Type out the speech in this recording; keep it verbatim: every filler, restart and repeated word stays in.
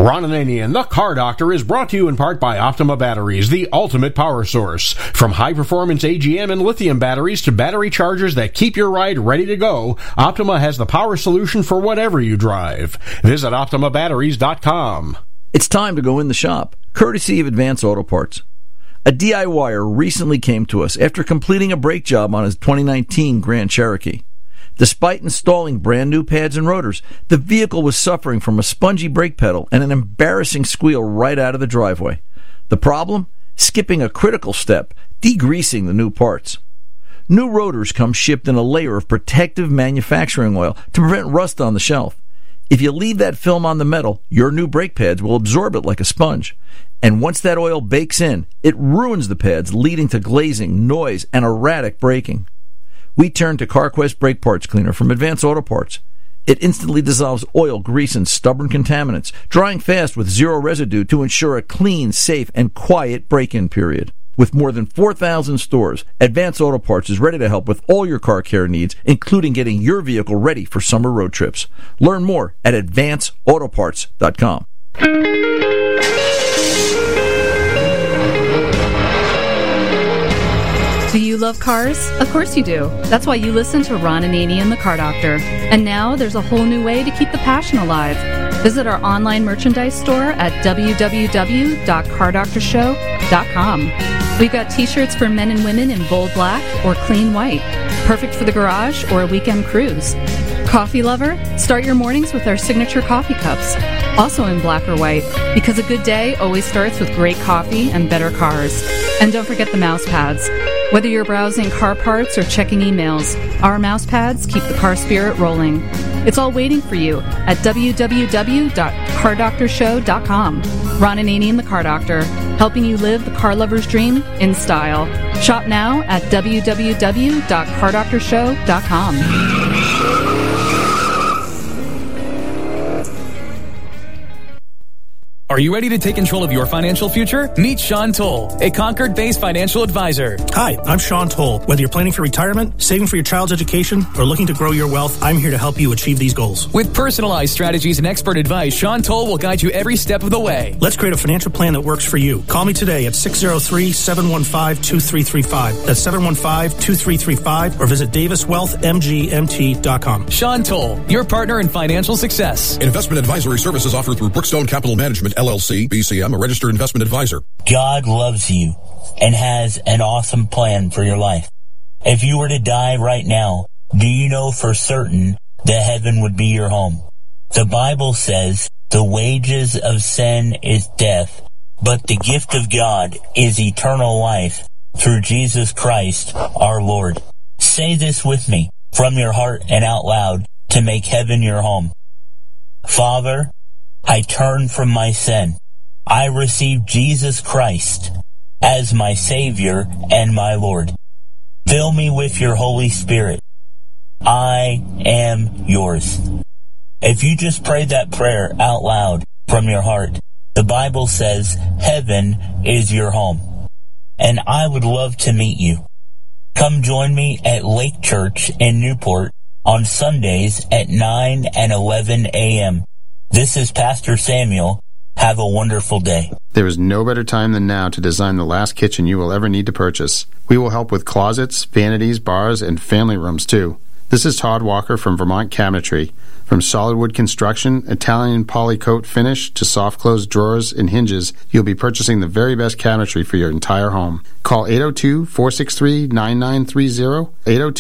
Ron Ananian, the Car Doctor, is brought to you in part by Optima Batteries, the ultimate power source. From high-performance A G M and lithium batteries to battery chargers that keep your ride ready to go, Optima has the power solution for whatever you drive. Visit Optima Batteries dot com. It's time to go in the shop, courtesy of Advance Auto Parts. A DIYer recently came to us after completing a brake job on his twenty nineteen Grand Cherokee. Despite installing brand new pads and rotors, the vehicle was suffering from a spongy brake pedal and an embarrassing squeal right out of the driveway. The problem? Skipping a critical step, degreasing the new parts. New rotors come shipped in a layer of protective manufacturing oil to prevent rust on the shelf. If you leave that film on the metal, your new brake pads will absorb it like a sponge. And once that oil bakes in, it ruins the pads, leading to glazing, noise, and erratic braking. We turn to CarQuest Brake Parts Cleaner from Advance Auto Parts. It instantly dissolves oil, grease, and stubborn contaminants, drying fast with zero residue to ensure a clean, safe, and quiet break-in period. With more than four thousand stores, Advance Auto Parts is ready to help with all your car care needs, including getting your vehicle ready for summer road trips. Learn more at advance auto parts dot com. Do you love cars? Of course you do. That's why you listen to Ron Ananian, the Car Doctor. And now there's a whole new way to keep the passion alive. Visit our online merchandise store at w w w dot car doctor show dot com. We've got t-shirts for men and women in bold black or clean white, perfect for the garage or a weekend cruise. Coffee lover? Start your mornings with our signature coffee cups, also in black or white, because a good day always starts with great coffee and better cars. And don't forget the mouse pads. Whether you're browsing car parts or checking emails, our mouse pads keep the car spirit rolling. It's all waiting for you at w w w dot car doctor show dot com. Ron Ananian, the Car Doctor, helping you live the car lover's dream in style. Shop now at w w w dot car doctor show dot com. Are you ready to take control of your financial future? Meet Sean Toll, a Concord-based financial advisor. Hi, I'm Sean Toll. Whether you're planning for retirement, saving for your child's education, or looking to grow your wealth, I'm here to help you achieve these goals. With personalized strategies and expert advice, Sean Toll will guide you every step of the way. Let's create a financial plan that works for you. Call me today at six oh three, seven one five, two three three five. That's seven one five, two three three five, or visit davis wealth m g m t dot com. Sean Toll, your partner in financial success. Investment advisory services offered through Brookstone Capital Management, L L C, B C M, a registered investment advisor. God loves you and has an awesome plan for your life. If you were to die right now, do you know for certain that heaven would be your home? The Bible says the wages of sin is death, but the gift of God is eternal life through Jesus Christ our Lord. Say this with me from your heart and out loud to make heaven your home. Father, I turn from my sin. I receive Jesus Christ as my Savior and my Lord. Fill me with your Holy Spirit. I am yours. If you just prayed that prayer out loud from your heart, the Bible says heaven is your home. And I would love to meet you. Come join me at Lake Church in Newport on Sundays at nine and eleven a.m. This is Pastor Samuel. Have a wonderful day. There is no better time than now to design the last kitchen you will ever need to purchase. We will help with closets, vanities, bars, and family rooms too. This is Todd Walker from Vermont Cabinetry. From solid wood construction, Italian polycoat finish, to soft close drawers and hinges, you'll be purchasing the very best cabinetry for your entire home. Call eight oh two, four six three, nine nine three oh, eight oh two